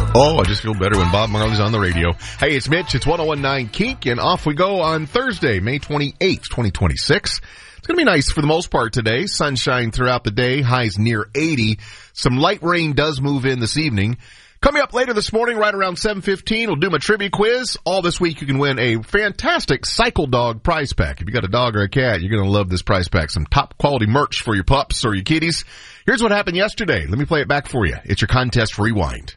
Oh, I just feel better when Bob Marley's on the radio. Hey, it's Mitch. It's 101.9 Kink, and off we go on Thursday, May 28th, 2026. It's going to be nice for the most part today. Sunshine throughout the day. Highs near 80. Some light rain does move in this evening. Coming up later this morning, right around 7:15, we'll do my trivia quiz. All this week, you can win a fantastic Cycle Dog prize pack. If you got a dog or a cat, you're going to love this prize pack. Some top quality merch for your pups or your kitties. Here's what happened yesterday. Let me play it back for you. It's your contest rewind.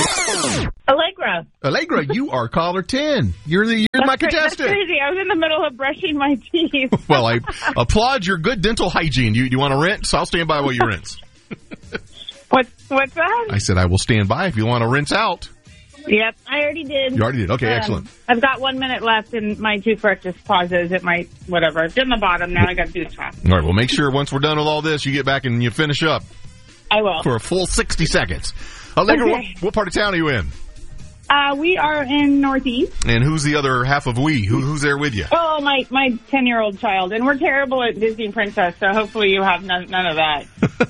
Allegra, you are caller 10. You're my contestant. That's crazy. I was in the middle of brushing my teeth. Well, I applaud your good dental hygiene. You want to rinse? I'll stand by while you rinse. What's that? I said I will stand by if you want to rinse out. Yep, I already did. You already did. Okay, excellent. I've got 1 minute left, and my toothbrush just pauses. It might, whatever. It's in the bottom. Now I got to do this fast. All right, well, make sure once we're done with all this, you get back and you finish up. I will. For a full 60 seconds. Allegra, okay. what part of town are you in? We are in Northeast. And who's the other half of we? Who's there with you? Oh, my 10-year-old child. And we're terrible at Disney Princess, so hopefully you have none of that.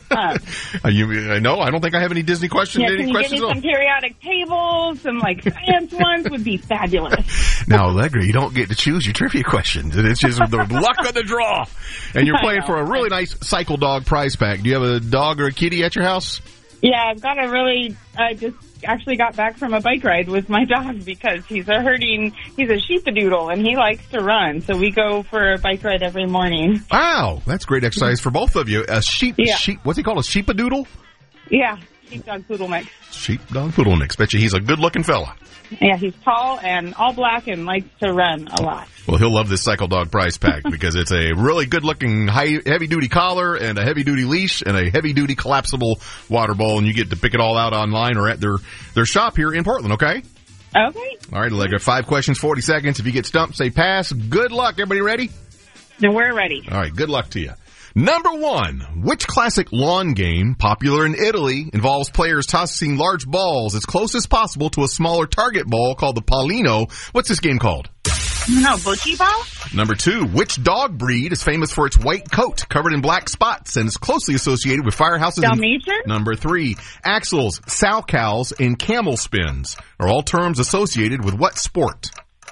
No, I don't think I have any Disney questions. Yeah, can you give me some periodic tables? Some, science ones would be fabulous. Now, Allegra, you don't get to choose your trivia questions. It's just the luck of the draw. And you're playing for a really nice Cycle Dog prize pack. Do you have a dog or a kitty at your house? Yeah, I've got I just actually got back from a bike ride with my dog because he's a sheepadoodle and he likes to run. So we go for a bike ride every morning. Wow, that's great exercise for both of you. What's he called? A sheepadoodle? Yeah, sheepdog poodle mix. Sheepdog poodle mix. Bet you he's a good looking fella. Yeah, he's tall and all black and likes to run a lot. Well, he'll love this Cycle Dog prize pack because it's a really good-looking heavy-duty collar and a heavy-duty leash and a heavy-duty collapsible water bowl, and you get to pick it all out online or at their shop here in Portland, okay? Okay. All right, Allegra, 5 questions, 40 seconds. If you get stumped, say pass. Good luck. Everybody ready? Then we're ready. All right, good luck to you. Number 1, which classic lawn game, popular in Italy, involves players tossing large balls as close as possible to a smaller target ball called the pallino? What's this game called? No, bocce ball? Number 2, which dog breed is famous for its white coat covered in black spots and is closely associated with firehouses? Dalmatian? Number 3, axles, sow cows, and camel spins are all terms associated with what sport?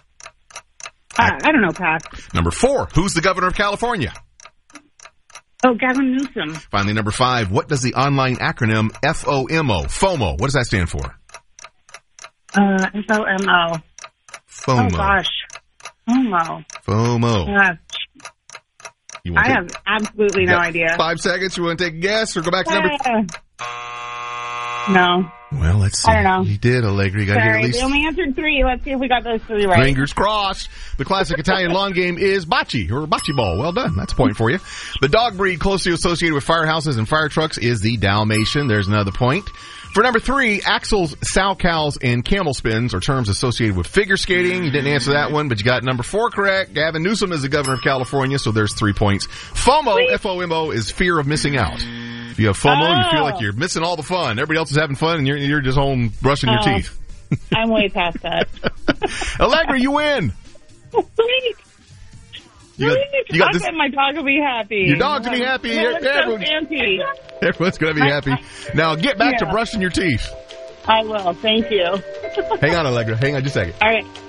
I don't know, Pat. Number 4, who's the governor of California? Oh, Gavin Newsom. Finally, number 5, what does the online acronym FOMO, what does that stand for? FOMO. FOMO. Oh, gosh. FOMO. I have absolutely no idea. 5 seconds. You want to take a guess or go back to number... No. Well, let's see. I don't know. You did, Allegra. You got to get at least... we only answered 3. Let's see if we got those 3 right. Fingers crossed. The classic Italian lawn game is bocce, or bocce ball. Well done. That's a point for you. The dog breed closely associated with firehouses and fire trucks is the Dalmatian. There's another point. For number 3, axles, sow cows, and camel spins are terms associated with figure skating. You didn't answer that one, but you got number 4 correct. Gavin Newsom is the governor of California, so there's 3 points. FOMO, F-O-M-O, is fear of missing out. If you have FOMO, you feel like you're missing all the fun. Everybody else is having fun, and you're just home brushing your teeth. I'm way past that. Allegra, you win. Sweet. You got this. My dog will be happy. Your dog's going to be happy. Everyone's going to be happy. Now, get back to brushing your teeth. I will. Thank you. Hang on, Allegra. Hang on just a second. All right.